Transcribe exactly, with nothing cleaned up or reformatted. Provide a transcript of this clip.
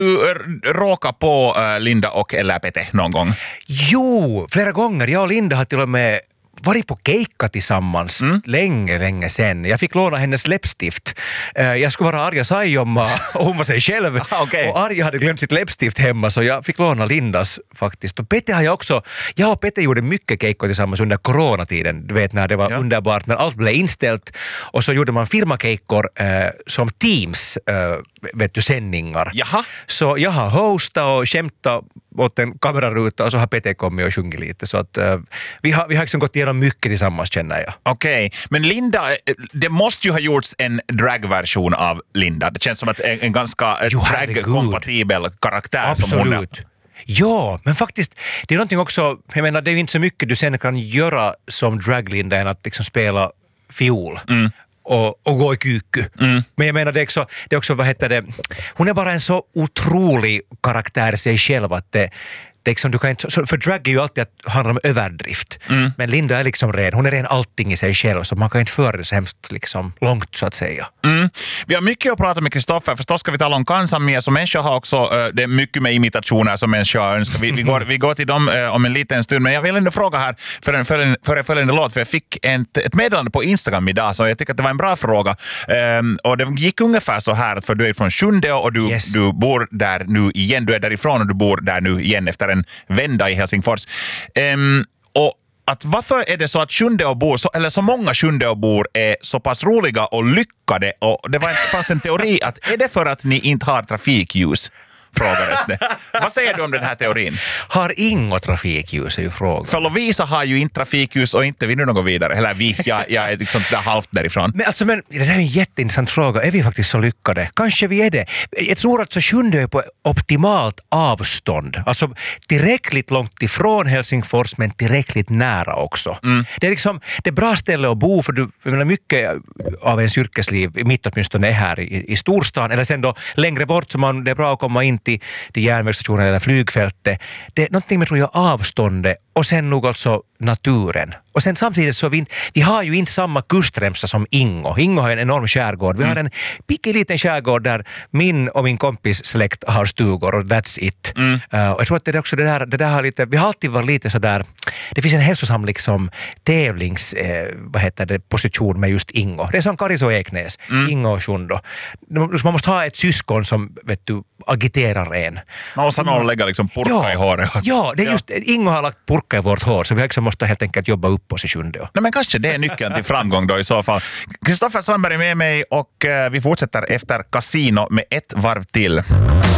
du äh, råka på äh, Linda och eller Pete någon gång? Jo, flera gånger. Jag och Linda har till och med varit på keikka tillsammans mm. länge, länge sen. Jag fick låna hennes läppstift. Jag skulle vara Arja Saijonmaa och hon var sig själv. Okay. Och Arja hade glömt sitt läppstift hemma så jag fick låna Lindas faktiskt. Och Pete har jag också, jag och Pete gjorde mycket keikko tillsammans under coronatiden. Du vet när det var ja. underbart, när allt blev inställt. Och så gjorde man firmakeikkor eh, som Teams eh, vet du, sändningar. Jaha. Så jag har hostat och skämtat åt en kameraruta och så har Pete kommit och sjungit lite. Så att uh, vi har, vi har liksom gått igenom mycket tillsammans känner jag. Okej, okay. Men Linda, det måste ju ha gjorts en dragversion av Linda. Det känns som att en, en ganska drag-kompatibel karaktär. Absolut. Som hon är. Ja, men faktiskt, det är någonting också, jag menar det är inte så mycket du sen kan göra som drag-Linda än att liksom spela fiol. Mm. Och, och gå i kyky. Mm. Men jag menar det är också, det är också, vad heter det, hon är bara en så otrolig karaktär sig själv att det, det liksom, du kan inte, för drag är ju alltid att handla om överdrift. Mm. Men Linda är liksom ren, hon är ren allting i sig själv så man kan inte föra det så hemskt liksom, långt så att säga. Mm. Vi har mycket att prata med Kristoffer, förstås ska vi tala om Kansan som människa har också, uh, det är mycket med imitationer som människa önskar. Vi, vi, går, vi går till dem uh, om en liten stund, men jag vill ändå fråga här för en, för en, för en följande låt, för jag fick ett, ett meddelande på Instagram idag så jag tycker att det var en bra fråga. Um, och det gick ungefär så här, för du är från Sjundeå och du, yes. du bor där nu igen, du är därifrån och du bor där nu igen efter en vända i Helsingfors. Um, och att varför är det så att Sjundeåbor, så, eller så många Sjundeåbor är så pass roliga och lyckade, och det var en, fanns en teori att är det för att ni inte har trafikljus? Frågades det. Vad säger du om den här teorin? Har inga trafikljus är ju frågan. För Lovisa har ju inte trafikljus och inte vill nu något vidare. Eller vi, jag, jag är liksom sådär halvt därifrån. Men alltså, men det där är en jätteintressant fråga. Är vi faktiskt så lyckade? Kanske vi är det. Jag tror att så Sjundeå är på optimalt avstånd. Alltså tillräckligt långt ifrån Helsingfors men tillräckligt nära också. Mm. Det är liksom, det är bra ställe att bo för du, jag menar, mycket av ens yrkesliv, mitt åtminstone är här i, i storstan. Eller sen då längre bort så man, det är bra att komma in till, till järnvägsstationen eller flygfältet. Det är någonting med tror jag avståndet och sen nog alltså naturen. Och sen samtidigt så vi, vi har ju inte samma kustremsa som Ingo. Ingo har en enorm skärgård. Vi mm. har en pickiliten skärgård där min och min kompis släkt har stugor och that's it. Mm. Uh, och jag tror att det är också det där, det där har lite, vi har alltid varit lite sådär, det finns en hälsosam liksom tävlings, eh, vad heter det, position med just Ingo. Det är som Karis och Eknäs, mm. Ingo och Sjundo. Man måste ha ett syskon som, vet du, agiterar en. Man måste ha någon lägga liksom purka ja, i håret. Ja, det är just, Ingo har lagt purka i vårt hår så vi liksom måste helt enkelt jobba upp oss i Sjundeå. Nej, men kanske det är nyckeln till framgång då i så fall. Kristoffer Sandberg är med mig och uh, vi fortsätter efter Casino med ett varv till.